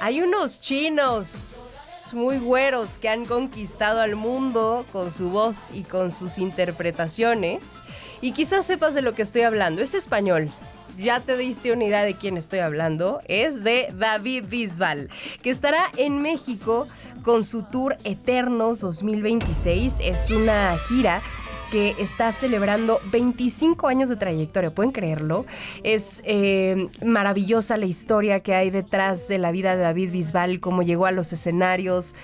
Hay unos chinos muy güeros que han conquistado al mundo con su voz y con sus interpretaciones. Y quizás sepas de lo que estoy hablando. Es español. Ya te diste una idea de quién estoy hablando. Es de David Bisbal, que estará en México con su tour Eternos 2026. Es una gira que está celebrando 25 años de trayectoria, ¿pueden creerlo? Es maravillosa la historia que hay detrás de la vida de David Bisbal, cómo llegó a los escenarios.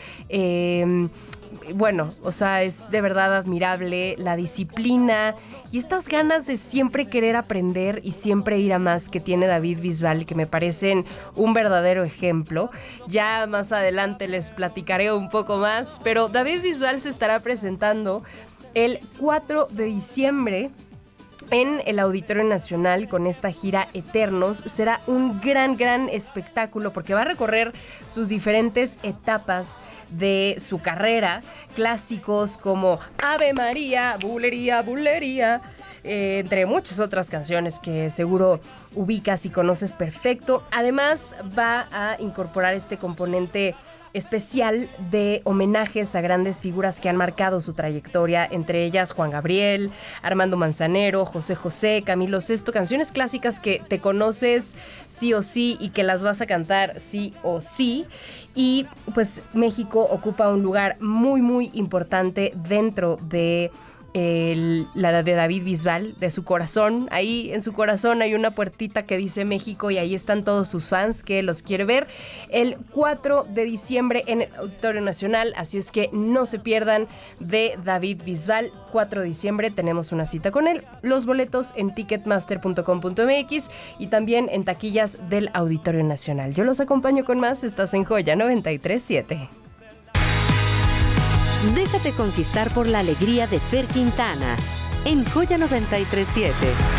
Bueno, o sea, es de verdad admirable la disciplina y estas ganas de siempre querer aprender y siempre ir a más que tiene David Bisbal, que me parecen un verdadero ejemplo. Ya más adelante les platicaré un poco más, pero David Bisbal se estará presentando el 4 de diciembre en el Auditorio Nacional con esta gira Eternos. Será un gran espectáculo porque va a recorrer sus diferentes etapas de su carrera, clásicos como Ave María, Bulería, Bulería, entre muchas otras canciones que seguro ubicas y conoces perfecto. Además va a incorporar este componente especial de homenajes a grandes figuras que han marcado su trayectoria, entre ellas Juan Gabriel, Armando Manzanero, José José, Camilo Sesto, canciones clásicas que te conoces sí o sí y que las vas a cantar sí o sí. Y pues México ocupa un lugar muy importante dentro de la de David Bisbal, de su corazón. Ahí en su corazón hay una puertita que dice México y ahí están todos sus fans que los quiere ver el 4 de diciembre en el Auditorio Nacional, así es que no se pierdan de David Bisbal. 4 de diciembre tenemos una cita con él. Los boletos en ticketmaster.com.mx y también en taquillas del Auditorio Nacional. Yo los acompaño con más. Estás en Joya 93.7. Déjate conquistar por la alegría de Fer Quintana en Joya 93.7.